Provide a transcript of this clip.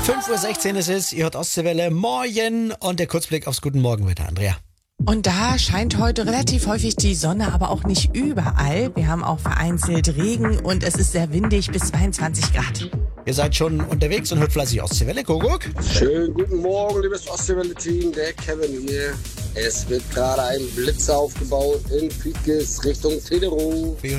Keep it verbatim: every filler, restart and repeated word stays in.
fünf Uhr sechzehn ist es, ihr hört Ostseewelle, Morgen und der Kurzblick aufs Guten Morgenwetter, Andrea. Und da scheint heute relativ häufig die Sonne, aber auch nicht überall. Wir haben auch vereinzelt Regen und es ist sehr windig bis zweiundzwanzig Grad. Ihr seid schon unterwegs und hört fleißig Ostseewelle, Kuckuck. Schönen guten Morgen, liebes Ostseewelle-Team, der Kevin hier. Es wird gerade ein Blitzer aufgebaut in Pietges Richtung Federow. B